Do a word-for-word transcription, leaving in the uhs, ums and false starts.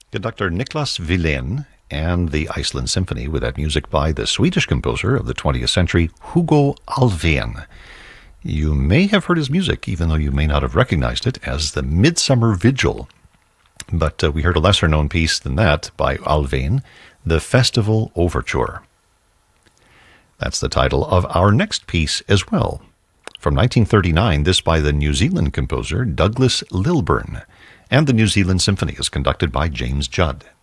Conductor Niklas Wilén and the Iceland Symphony with that music by the Swedish composer of the twentieth century, Hugo Alfvén. You may have heard his music, even though you may not have recognized it, as the Midsummer Vigil. But uh, we heard a lesser-known piece than that by Alfvén, the Festival Overture. That's the title of our next piece as well. From nineteen thirty-nine, this by the New Zealand composer Douglas Lilburn, and the New Zealand Symphony is conducted by James Judd.